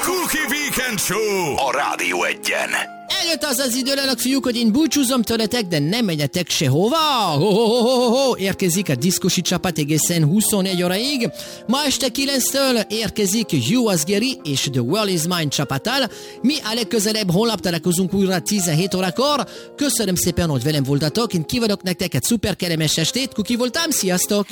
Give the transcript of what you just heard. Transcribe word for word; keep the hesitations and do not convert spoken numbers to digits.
Cookie Weekend Show a Rádió Egyen. Eljött az az idő, lelök fiúk, hogy én búcsúzom tőletek, de nem menjetek sehova. Ho, ho, ho, ho, ho. Érkezik a diszkosi csapat egészen huszonnégy óraig. Ma este kilenctől érkezik You Az Geri és The World Is Mine csapattal. Mi a legközelebb holnap találkozunk újra tizenhét órakor. Köszönöm szépen, hogy velem voltatok. Én kívánok nektek egy szuper kellemes estét. Kuki voltam, sziasztok!